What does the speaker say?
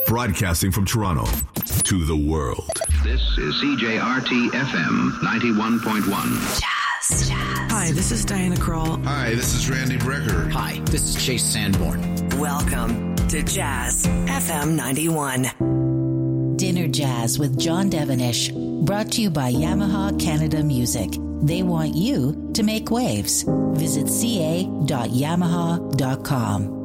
Broadcasting from Toronto to the world. This is CJRT FM 91.1. Jazz. Hi, this is Diana Krall. Hi, this is Randy Brecker. Hi, this is Chase Sanborn. Welcome to Jazz FM 91. Dinner Jazz with John Devonish. Brought to you by Yamaha Canada Music. They want you to make waves. Visit ca.yamaha.com.